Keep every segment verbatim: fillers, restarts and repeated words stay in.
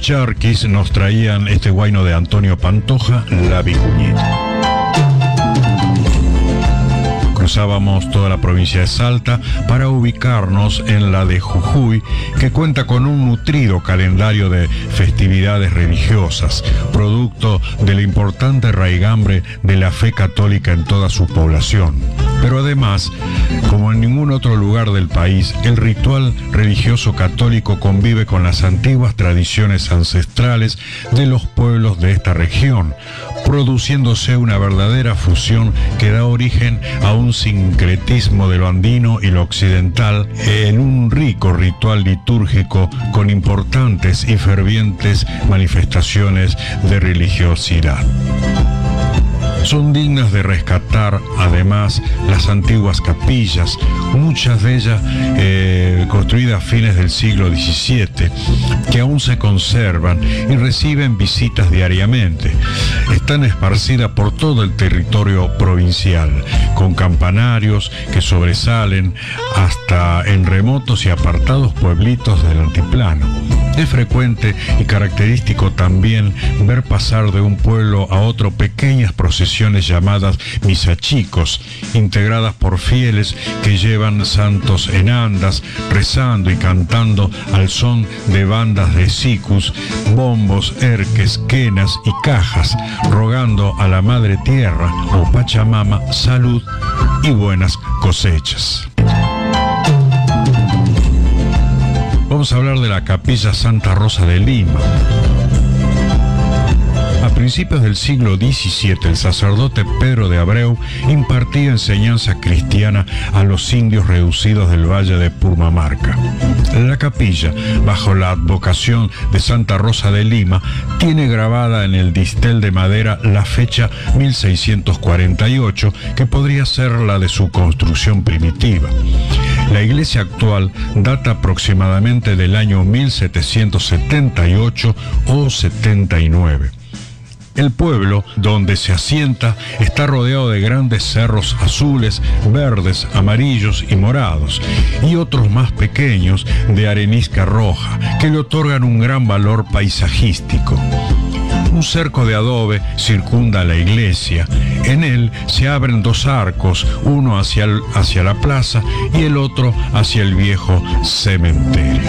Charquis nos traían este guayno de Antonio Pantoja, La Vicuñita. Cruzábamos toda la provincia de Salta para ubicarnos en la de Jujuy, que cuenta con un nutrido calendario de festividades religiosas, producto de la importante raigambre de la fe católica en toda su población. Pero además, como en ningún otro lugar del país, el ritual religioso católico convive con las antiguas tradiciones ancestrales de los pueblos de esta región, produciéndose una verdadera fusión que da origen a un sincretismo de lo andino y lo occidental en un rico ritual litúrgico con importantes y fervientes manifestaciones de religiosidad. Son dignas de rescatar, además, las antiguas capillas, muchas de ellas eh, construidas a fines del siglo diecisiete, que aún se conservan y reciben visitas diariamente. Están esparcidas por todo el territorio provincial, con campanarios que sobresalen hasta en remotos y apartados pueblitos del altiplano. Es frecuente y característico también ver pasar de un pueblo a otro pequeñas procesiones llamadas misachicos, integradas por fieles que llevan santos en andas, rezando y cantando al son de bandas de sicus, bombos, erques, quenas y cajas, rogando a la Madre Tierra o Pachamama salud y buenas cosechas. Vamos a hablar de la Capilla Santa Rosa de Lima. A principios del siglo diecisiete, el sacerdote Pedro de Abreu impartía enseñanza cristiana a los indios reducidos del valle de Purmamarca. La capilla, bajo la advocación de Santa Rosa de Lima, tiene grabada en el distel de madera la fecha mil seiscientos cuarenta y ocho, que podría ser la de su construcción primitiva. La iglesia actual data aproximadamente del año mil setecientos setenta y ocho o setenta y nueve. El pueblo donde se asienta está rodeado de grandes cerros azules, verdes, amarillos y morados, y otros más pequeños de arenisca roja, que le otorgan un gran valor paisajístico. Un cerco de adobe circunda la iglesia. En él se abren dos arcos, uno hacia, el, hacia la plaza y el otro hacia el viejo cementerio.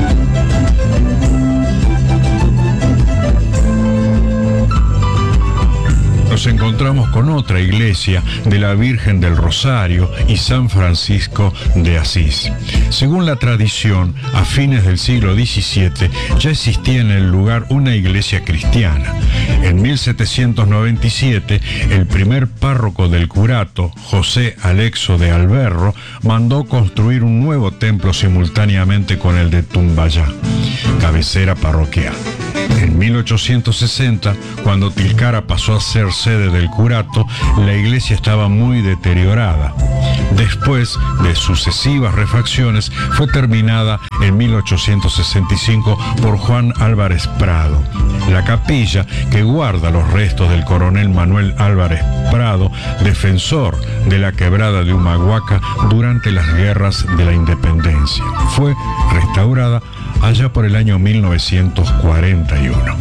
Nos encontramos con otra iglesia de la Virgen del Rosario y San Francisco de Asís. Según la tradición, a fines del siglo diecisiete ya existía en el lugar una iglesia cristiana. En mil setecientos noventa y siete, el primer párroco del curato, José Alexo de Alberro, mandó construir un nuevo templo simultáneamente con el de Tumbayá, cabecera parroquial. En mil ochocientos sesenta, cuando Tilcara pasó a ser sede del curato, la iglesia estaba muy deteriorada. Después de sucesivas refacciones, fue terminada en mil ochocientos sesenta y cinco por Juan Álvarez Prado. La capilla, que guarda los restos del coronel Manuel Álvarez Prado, defensor de la quebrada de Humahuaca durante las guerras de la independencia, fue restaurada allá por el año mil novecientos cuarenta y uno.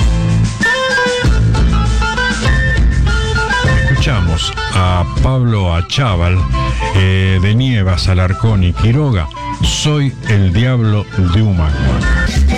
Escuchamos a Pablo Achával, eh, de Nievas, Alarcón y Quiroga, Soy el Diablo de Humahuaca.